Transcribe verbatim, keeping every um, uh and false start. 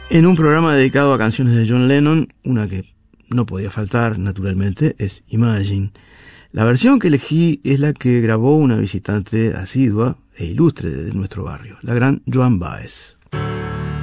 En un programa dedicado a canciones de John Lennon, una que no podía faltar, naturalmente, es Imagine. La versión que elegí es la que grabó una visitante asidua e ilustre de nuestro barrio, la gran Joan Baez.